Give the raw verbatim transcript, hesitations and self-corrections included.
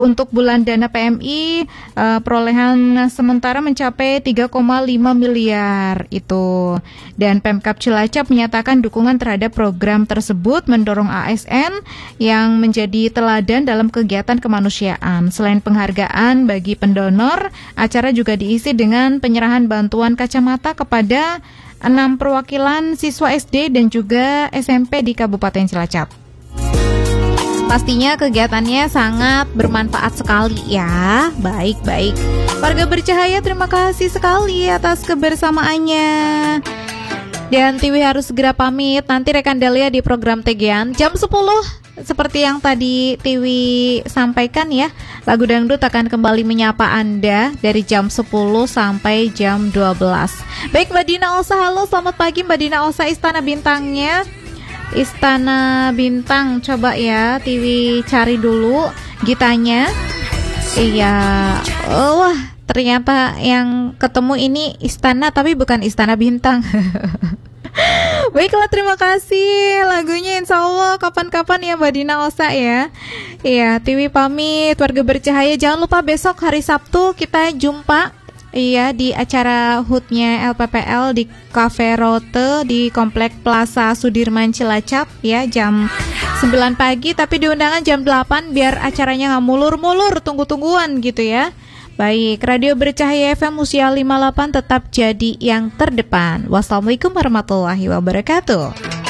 Untuk bulan dana P M I, uh, perolehan sementara mencapai tiga koma lima miliar itu. Dan Pemkab Cilacap menyatakan dukungan terhadap program tersebut mendorong A S N yang menjadi teladan dalam kegiatan kemanusiaan. Selain penghargaan bagi pendonor, acara juga diisi dengan penyerahan bantuan kacamata kepada enam perwakilan siswa S D dan juga S M P di Kabupaten Cilacap. Pastinya kegiatannya sangat bermanfaat sekali ya. Baik-baik. Warga Bercahaya, terima kasih sekali atas kebersamaannya. Dan Tiwi harus segera pamit. Nanti rekan Dahlia di program Tegian jam sepuluh. Seperti yang tadi Tiwi sampaikan ya, lagu dangdut akan kembali menyapa Anda dari jam sepuluh sampai jam dua belas. Baik, Mbak Dina Osa, halo, selamat pagi Mbak Dina Osa, Istana Bintangnya. Istana Bintang, coba ya Tiwi cari dulu gitanya. Iya, oh, wah ternyata yang ketemu ini istana tapi bukan Istana Bintang. Baiklah, terima kasih lagunya, insya Allah kapan-kapan ya Mbak Dina Osa ya. Iya, Tiwi pamit, warga Bercahaya, jangan lupa besok hari Sabtu kita jumpa. Iya, di acara H U T-nya L P P L di Cafe Rote di Komplek Plaza Sudirman Cilacap ya, jam sembilan pagi, tapi di undangan jam delapan biar acaranya nggak mulur-mulur, tunggu-tungguan gitu ya. Baik, Radio Bercahaya F M Usia lima puluh delapan tetap jadi yang terdepan. Wassalamualaikum warahmatullahi wabarakatuh.